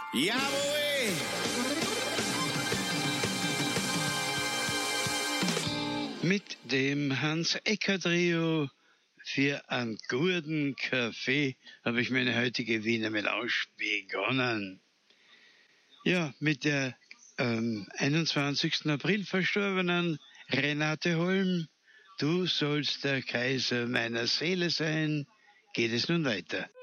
Jawohl! Mit dem Hans-Ecker-Trio für einen guten Kaffee habe ich meine heutige Wiener Melange begonnen. Ja, mit der 21. April verstorbenen Renate Holm, Du sollst der Kaiser meiner Seele sein, geht es nun weiter.